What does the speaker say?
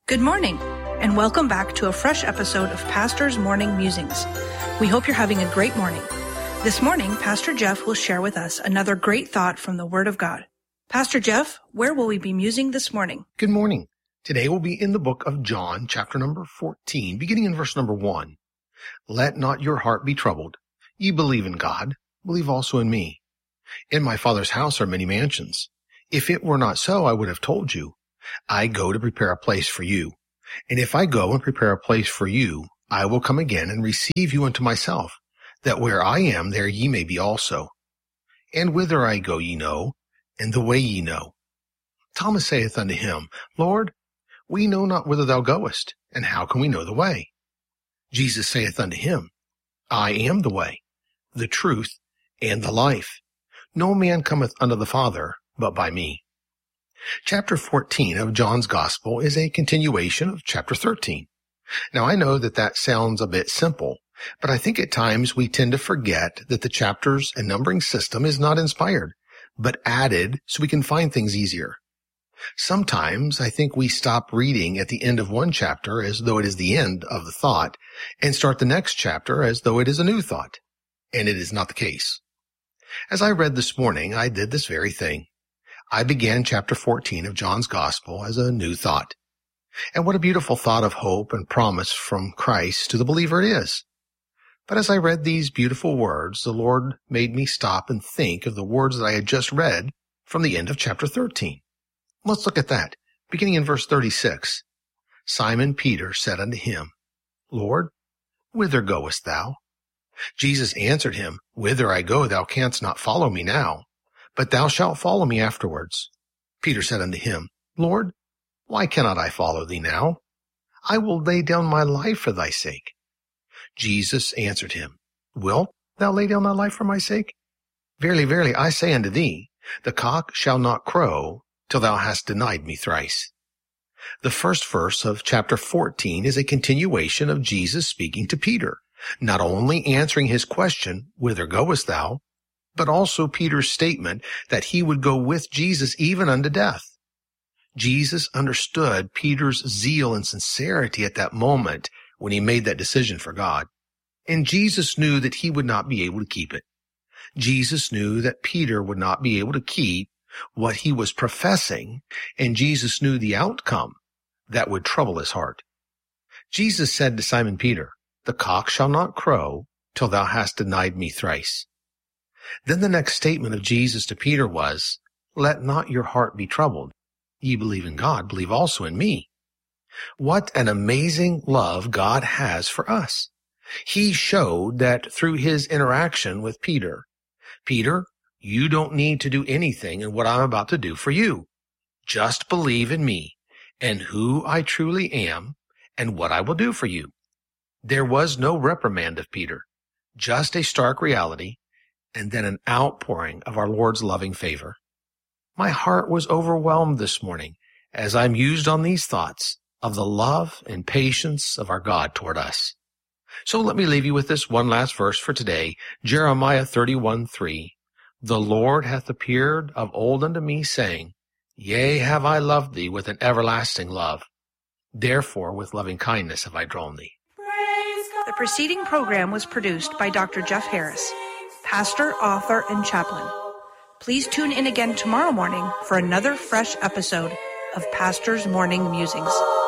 Good morning, and welcome back to a fresh episode of Pastor's Morning Musings. We hope you're having a great morning. This morning, Pastor Jeff will share with us another great thought from the Word of God. Pastor Jeff, where will we be musing this morning? Good morning. Today we'll be in the book of John, chapter number 14, beginning in verse number 1. Let not your heart be troubled. Ye believe in God, believe also in me. In my Father's house are many mansions. If it were not so, I would have told you. I go to prepare a place for you. And if I go and prepare a place for you, I will come again and receive you unto myself, that where I am, there ye may be also. And whither I go ye know, and the way ye know. Thomas saith unto him, Lord, we know not whither thou goest, and how can we know the way? Jesus saith unto him, I am the way, the truth, and the life. No man cometh unto the Father but by me. Chapter 14 of John's Gospel is a continuation of chapter 13. Now, I know that sounds a bit simple, but I think at times we tend to forget that the chapters and numbering system is not inspired, but added so we can find things easier. Sometimes I think we stop reading at the end of one chapter as though it is the end of the thought and start the next chapter as though it is a new thought, and it is not the case. As I read this morning, I did this very thing. I began chapter 14 of John's Gospel as a new thought. And what a beautiful thought of hope and promise from Christ to the believer it is. But as I read these beautiful words, the Lord made me stop and think of the words that I had just read from the end of chapter 13. Let's look at that, beginning in verse 36. Simon Peter said unto him, Lord, whither goest thou? Jesus answered him, Whither I go thou canst not follow me now, but thou shalt follow me afterwards. Peter said unto him, Lord, why cannot I follow thee now? I will lay down my life for thy sake. Jesus answered him, Wilt thou lay down thy life for my sake? Verily, verily, I say unto thee, the cock shall not crow till thou hast denied me thrice. The first verse of chapter 14 is a continuation of Jesus speaking to Peter, not only answering his question, Whither goest thou? But also Peter's statement that he would go with Jesus even unto death. Jesus understood Peter's zeal and sincerity at that moment when he made that decision for God. And Jesus knew that he would not be able to keep it. Jesus knew that Peter would not be able to keep what he was professing, and Jesus knew the outcome that would trouble his heart. Jesus said to Simon Peter, The cock shall not crow till thou hast denied me thrice. Then the next statement of Jesus to Peter was, Let not your heart be troubled. Ye believe in God, believe also in me. What an amazing love God has for us. He showed that through his interaction with Peter. Peter, you don't need to do anything in what I'm about to do for you. Just believe in me and who I truly am and what I will do for you. There was no reprimand of Peter, just a stark reality, and then an outpouring of our Lord's loving favor. My heart was overwhelmed this morning as I mused on these thoughts of the love and patience of our God toward us. So let me leave you with this one last verse for today, Jeremiah 31:3. The Lord hath appeared of old unto me, saying, Yea, have I loved thee with an everlasting love. Therefore with loving kindness have I drawn thee. The preceding program was produced by Dr. Jeff Harris, pastor, author, and chaplain. Please tune in again tomorrow morning for another fresh episode of Pastor's Morning Musings.